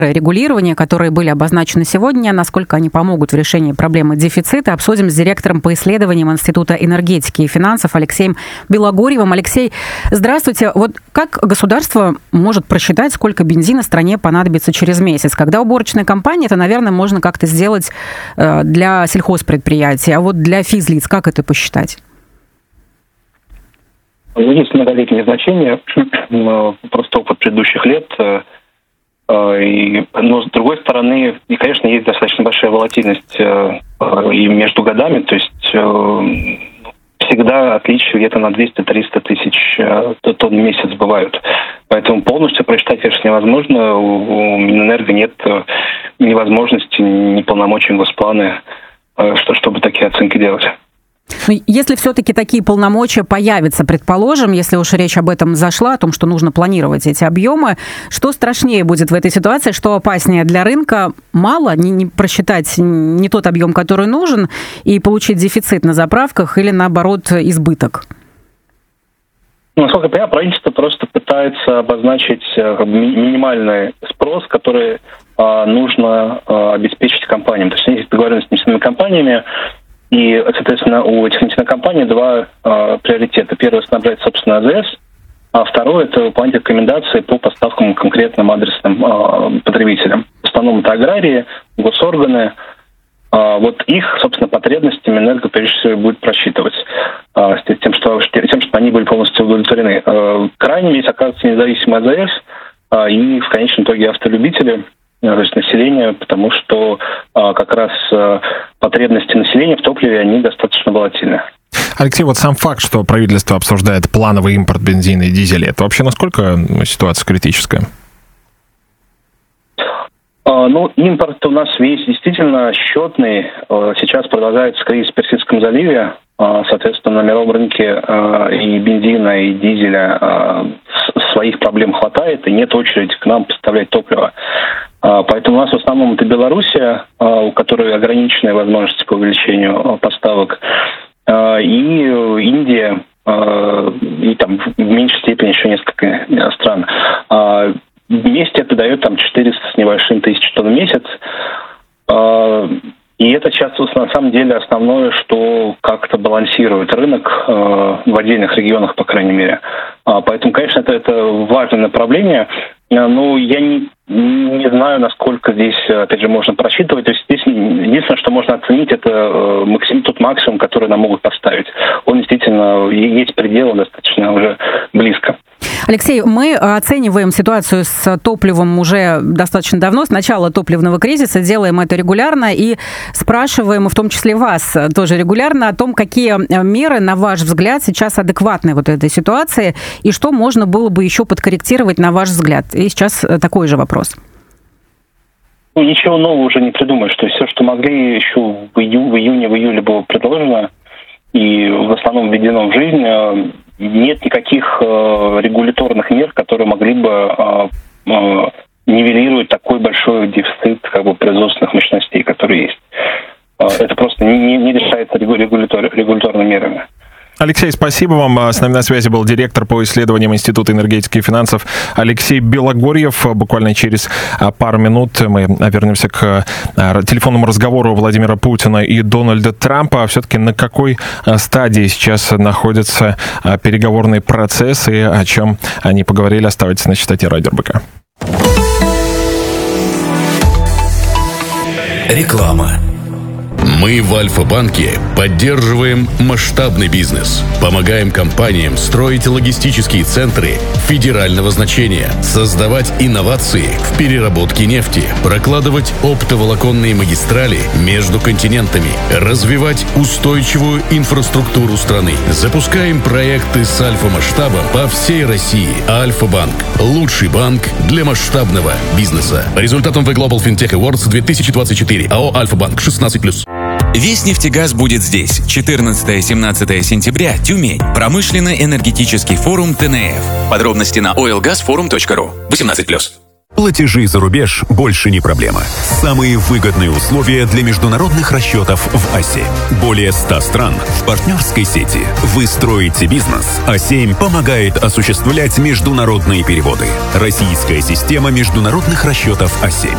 регулирования, которые были обозначены сегодня, насколько они помогут в решении проблемы дефицита, обсудим с директором по исследованиям Института энергетики и финансов Алексеем Белогорьевым. Алексей, здравствуйте. Вот как государство может просчитать, сколько бензина стране понадобится через месяц? Когда уборочная кампания, это, наверное, можно как-то сделать для сельхозпредприятий, а вот для физлиц как это посчитать? Есть многолетние значения, просто опыт предыдущих лет. Но, с другой стороны, и, конечно, есть достаточно большая волатильность и между годами, то есть всегда отличия где-то на 200-300 тысяч тонн в месяц бывают. Поэтому полностью просчитать, конечно, невозможно. У Минэнерго нет ни возможности, ни полномочий Госплана, чтобы такие оценки делать. Если все-таки такие полномочия появятся, предположим, если уж речь об этом зашла, о том, что нужно планировать эти объемы, что страшнее будет в этой ситуации, что опаснее для рынка? Мало, не просчитать не тот объем, который нужен, и получить дефицит на заправках, или, наоборот, избыток? Насколько я понимаю, правительство просто пытается обозначить минимальный спрос, который нужно обеспечить компаниям. То есть есть договоренность с нефтяными компаниями, и, соответственно, у этих нефтяных компаний два приоритета. Первый — снабжать, собственно, АЗС, а второй — это выполнять рекомендации по поставкам конкретным адресным потребителям. В основном это аграрии, госорганы. Вот их, собственно, потребности Минэнерго прежде всего будет просчитывать с тем, что они были полностью удовлетворены. Крайним здесь оказывается независимый АЗС и, в конечном итоге, автолюбители, то есть население, потому что как раз потребности населения в топливе, они достаточно волатильны. Алексей, вот сам факт, что правительство обсуждает плановый импорт бензина и дизеля, это вообще насколько ситуация критическая? Импорт у нас весь действительно счетный. Сейчас продолжается кризис в Персидском заливе. Соответственно, на мировом рынке и бензина, и дизеля своих проблем хватает, и нет очереди к нам поставлять топливо. Поэтому у нас в основном это Белоруссия, у которой ограниченные возможности по увеличению поставок, и Индия, и там в меньшей степени еще несколько стран. Вместе это дает 400 с небольшим тысяч тонн в месяц. И это сейчас, на самом деле, основное, что как-то балансирует рынок в отдельных регионах, по крайней мере. Поэтому, конечно, это важное направление. Но я не знаю, насколько здесь, опять же, можно просчитывать. То есть здесь единственное, что можно оценить, это тот максимум, который нам могут поставить. Он действительно, есть предел достаточно уже близко. Алексей, мы оцениваем ситуацию с топливом уже достаточно давно, с начала топливного кризиса, делаем это регулярно и спрашиваем, в том числе вас тоже регулярно, о том, какие меры, на ваш взгляд, сейчас адекватны вот этой ситуации и что можно было бы еще подкорректировать, на ваш взгляд. И сейчас такой же вопрос. Ничего нового уже не придумаешь. То есть все, что могли, еще в июле было предложено и в основном введено в жизнь. Нет никаких регуляторных мер, которые могли бы нивелировать такой большой дефицит производственных мощностей, которые есть. Это просто не решается регуляторными мерами. Алексей, спасибо вам. С нами на связи был директор по исследованиям Института энергетики и финансов Алексей Белогорьев. Буквально через пару минут мы вернемся к телефонному разговору Владимира Путина и Дональда Трампа. Все-таки на какой стадии сейчас находятся переговорные процессы, о чем они поговорили. Оставайтесь на частоте Радио РБК. Реклама. Мы в Альфа-банке поддерживаем масштабный бизнес, помогаем компаниям строить логистические центры федерального значения, создавать инновации в переработке нефти, прокладывать оптоволоконные магистрали между континентами, развивать устойчивую инфраструктуру страны. Запускаем проекты с альфа-масштабом по всей России. Альфа-банк – лучший банк для масштабного бизнеса. По результатам The Global Fintech Awards 2024 АО «Альфа-банк» 16+. Весь нефтегаз будет здесь. 14-17 сентября, Тюмень. Промышленно-энергетический форум ТНФ. Подробности на oilgasforum.ru. 18+. Платежи за рубеж больше не проблема. Самые выгодные условия для международных расчетов в А7. Более 100 стран в партнерской сети. Вы строите бизнес. А7 помогает осуществлять международные переводы. Российская система международных расчетов А7.